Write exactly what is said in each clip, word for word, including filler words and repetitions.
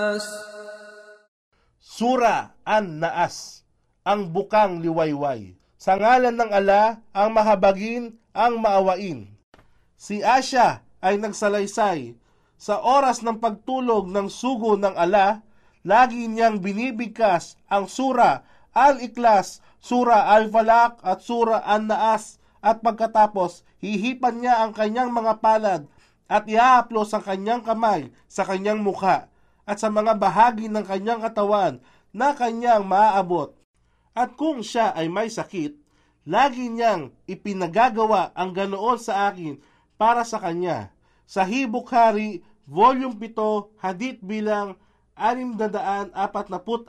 Sura An-Naas, ang bukang liwayway. Sa ngalan ng Ala, ang mahabagin, ang maawain. Si Asya ay nagsalaysay. Sa oras ng pagtulog ng sugo ng Ala, lagi niyang binibigkas ang Sura Al-Ikhlas, Sura Al-Falaq at Sura An-Naas, at pagkatapos hihipan niya ang kanyang mga palad at ihaaplos ang kanyang kamay sa kanyang mukha at sa mga bahagi ng kanyang katawan na kanyang maaabot. At kung siya ay may sakit, lagi niyang ipinagagawa ang ganoon sa akin para sa kanya. Sa Hibukhari, Volume seven, Hadith bilang six forty-four.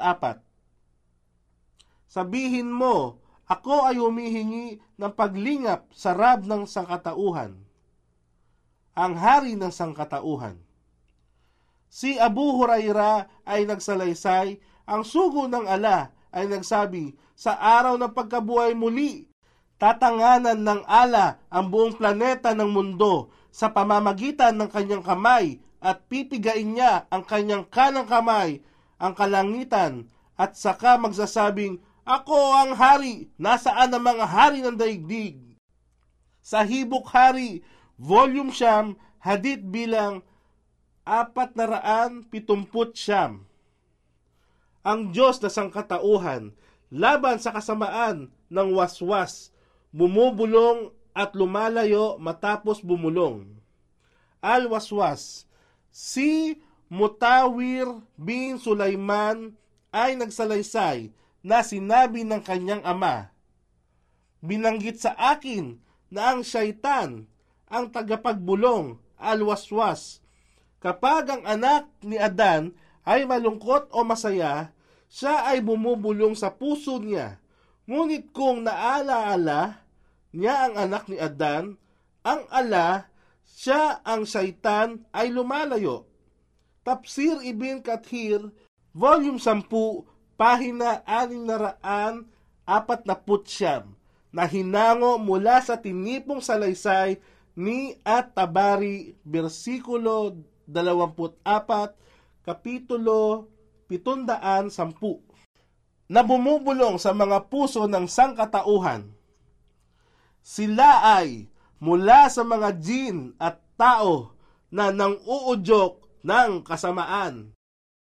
Sabihin mo, ako ay humihingi ng paglingap sa Rab ng sangkatauhan, ang hari ng sangkatauhan. Si Abu Huraira ay nagsalaysay, ang sugo ng Ala ay nagsabi, sa araw ng pagkabuhay muli, tatanganan ng Ala ang buong planeta ng mundo sa pamamagitan ng kanyang kamay at pipigain niya ang kanyang kanang kamay, ang kalangitan, at saka magsasabing, ako ang hari, nasaan ang mga hari ng daigdig? Sa Hibukhari, Volume Siyam, Hadith bilang apat na raan pitumput siyam. Ang Diyos na sangkatauhan, laban sa kasamaan ng waswas, bumubulong at lumalayo matapos bumulong. Al-Waswas. Si Mutawir bin Sulaiman ay nagsalaysay na sinabi ng kanyang ama, binanggit sa akin na ang syaitan ang tagapagbulong, Al-Waswas. Kapag ang anak ni Adan ay malungkot o masaya, siya ay bumubulong sa puso niya. Ngunit kung naalaala niya ang anak ni Adan, ang ala, siya ang syaitan ay lumalayo. Tafsir Ibn Kathir, Volume ten, Pahina six forty-four, na hinango mula sa tinipong salaysay ni At-Tabari, versikulo twenty-four, kapitulo seven ten, na bumubulong sa mga puso ng sangkatauhan. Sila ay mula sa mga jin at tao na nang-uudyok ng kasamaan.